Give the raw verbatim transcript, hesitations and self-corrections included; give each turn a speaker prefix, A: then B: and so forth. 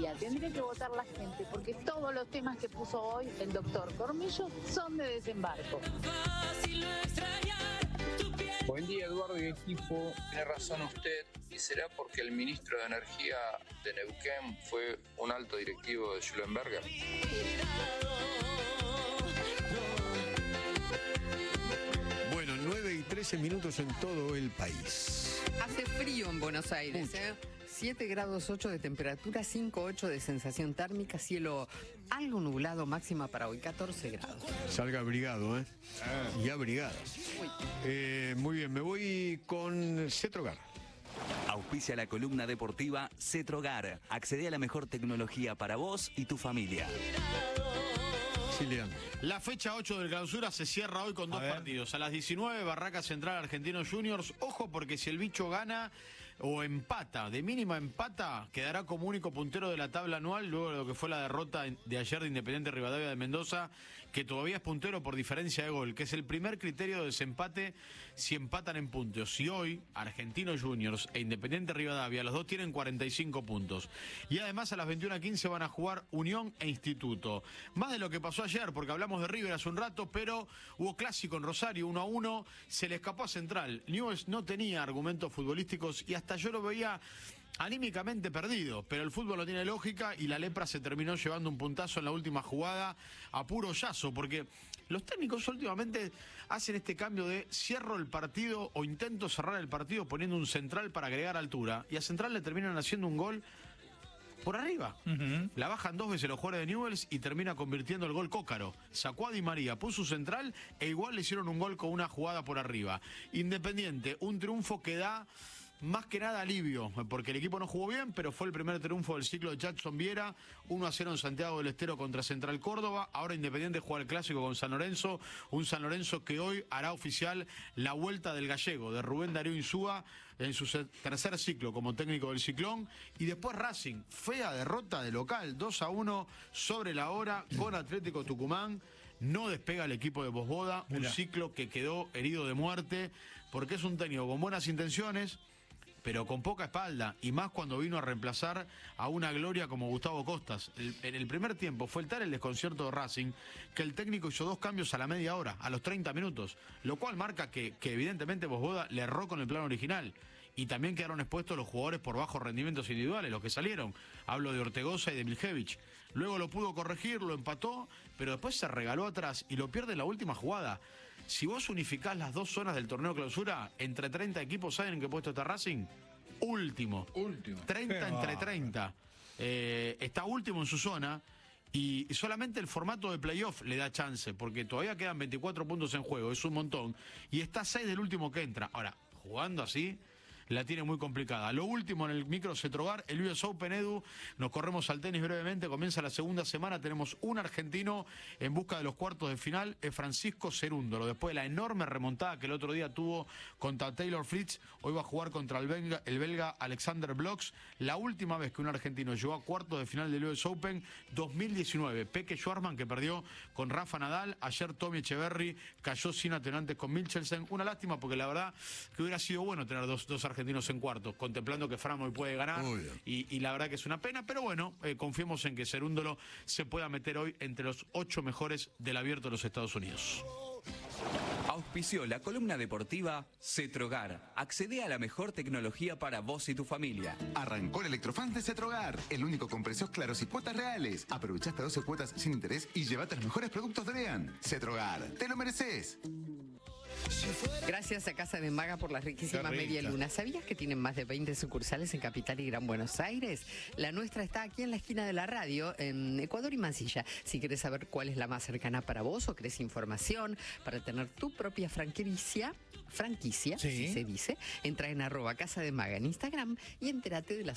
A: energía. Tendría que votar la gente, porque todos los temas que puso hoy el doctor Cormillo son de desembarco.
B: Buen día, Eduardo y equipo. Tiene razón usted, y será porque el ministro de Energía de Neuquén fue un alto directivo de Schlumberger.
C: Bueno, nueve y trece minutos en todo el país.
D: Hace frío en Buenos Aires, ¿eh? siete grados ocho de temperatura, cinco ocho de sensación térmica, cielo algo nublado, máxima para hoy catorce grados.
C: Salga abrigado, ¿eh? Ah. Y abrigada. Eh, muy bien, me voy con Cetrogar.
E: Auspicia la columna deportiva Cetrogar. Accede a la mejor tecnología para vos y tu familia.
F: La fecha ocho del clausura se cierra hoy con dos partidos. A las diecinueve, Barraca Central Argentinos Juniors. Ojo, porque si el bicho gana o empata, de mínima empata, quedará como único puntero de la tabla anual, luego de lo que fue la derrota de ayer de Independiente Rivadavia de Mendoza, que todavía es puntero por diferencia de gol, que es el primer criterio de desempate si empatan en puntos. Si hoy, Argentinos Juniors e Independiente Rivadavia, los dos tienen cuarenta y cinco puntos. Y además a las veintiuna quince van a jugar Unión e Instituto. Más de lo que pasó ayer, porque hablamos de River hace un rato, pero hubo clásico en Rosario, uno a uno, se le escapó a Central. Newell's no tenía argumentos futbolísticos y hasta yo lo veía anímicamente perdido, pero el fútbol no tiene lógica y la Lepra se terminó llevando un puntazo en la última jugada a puro yazo, porque los técnicos últimamente hacen este cambio de cierro el partido o intento cerrar el partido poniendo un central para agregar altura, y a Central le terminan haciendo un gol por arriba. Uh-huh. La bajan dos veces los jugadores de Newell's y termina convirtiendo el gol Cócaro. Sacó a Di María, puso central e igual le hicieron un gol con una jugada por arriba. Independiente, un triunfo que da más que nada alivio, porque el equipo no jugó bien, pero fue el primer triunfo del ciclo de Jackson Viera, uno a cero en Santiago del Estero contra Central Córdoba. Ahora Independiente juega el clásico con San Lorenzo, un San Lorenzo que hoy hará oficial la vuelta del gallego, de Rubén Darío Insúa, en su tercer ciclo como técnico del Ciclón. Y después Racing, fea derrota de local, dos a uno sobre la hora con Atlético Tucumán. No despega el equipo de Bosboda, un Mira. ciclo que quedó herido de muerte, porque es un técnico con buenas intenciones, pero con poca espalda, y más cuando vino a reemplazar a una gloria como Gustavo Costas. El, en el primer tiempo fue el tal el desconcierto de Racing que el técnico hizo dos cambios a la media hora, a los treinta minutos, lo cual marca que, que evidentemente Bosboda le erró con el plan original. Y también quedaron expuestos los jugadores por bajos rendimientos individuales, los que salieron. Hablo de Ortegoza y de Miljevich. Luego lo pudo corregir, lo empató, pero después se regaló atrás y lo pierde en la última jugada. Si vos unificás las dos zonas del torneo clausura, entre treinta equipos, ¿saben en qué puesto está Racing? Último. Último. treinta entre treinta. Eh, está último en su zona. Y solamente el formato de playoff le da chance, porque todavía quedan veinticuatro puntos en juego, es un montón. Y está seis del último que entra. Ahora, jugando así, la tiene muy complicada. Lo último en el micro Cetrogar, el U S Open, Edu, nos corremos al tenis brevemente, comienza la segunda semana, tenemos un argentino en busca de los cuartos de final, es Francisco Cerúndolo, después de la enorme remontada que el otro día tuvo contra Taylor Fritz, hoy va a jugar contra el belga, el belga Alexander Blox, la última vez que un argentino llegó a cuartos de final del U S Open, dos mil diecinueve, Peke Schwarman, que perdió con Rafa Nadal, ayer Tommy Echeverry cayó sin atenantes con Michelsen, una lástima porque la verdad que hubiera sido bueno tener dos, dos argentinos argentinos en cuartos, contemplando que Fram hoy puede ganar, y, y la verdad que es una pena, pero bueno, eh, confiemos en que Cerúndolo se pueda meter hoy entre los ocho mejores del abierto de los Estados Unidos.
E: Auspició la columna deportiva Cetrogar. Accede a la mejor tecnología para vos y tu familia.
G: Arrancó el Electrofans de Cetrogar, el único con precios claros y cuotas reales. Aprovecha hasta doce cuotas sin interés y llévate los mejores productos de Lean. Cetrogar, te lo mereces.
D: Gracias a Casa de Maga por las riquísimas media luna. ¿Sabías que tienen más de veinte sucursales en Capital y Gran Buenos Aires? La nuestra está aquí en la esquina de la radio, en Ecuador y Mansilla. Si querés saber cuál es la más cercana para vos o querés información para tener tu propia franquicia, franquicia, sí. si se dice, entra en arroba Casa de Maga en Instagram y entérate de las